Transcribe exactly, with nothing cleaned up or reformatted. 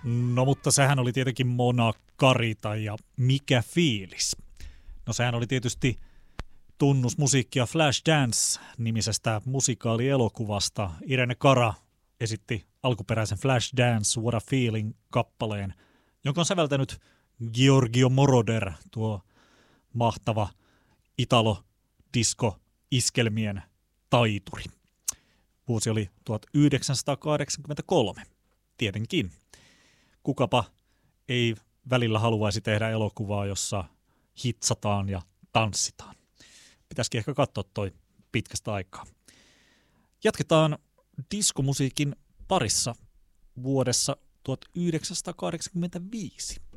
No mutta sehän oli tietenkin Mona Karita ja Mikä fiilis? No sehän oli tietysti tunnusmusiikkia Flashdance-nimisestä musikaalielokuvasta. Irene Cara esitti alkuperäisen Flashdance What a Feeling-kappaleen, jonka on säveltänyt Giorgio Moroder, tuo mahtava italo-disko-iskelmien taituri. Vuosi oli tuhatyhdeksänsataakahdeksankymmentäkolme. Tietenkin. Kukapa ei välillä haluaisi tehdä elokuvaa, jossa hitsataan ja tanssitaan. Pitäisikin ehkä katsoa toi pitkästä aikaa. Jatketaan diskomusiikin parissa vuodessa tuhatyhdeksänsataakahdeksankymmentäviisi.